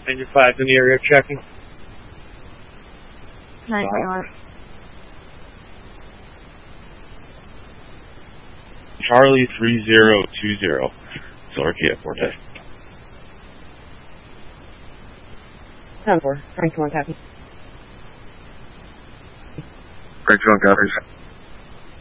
Ranger 5 in the area checking. 9-1. Charlie 3020. Solar Kia Forte. 10-4. Frank 1 copy. Frank 1 copies.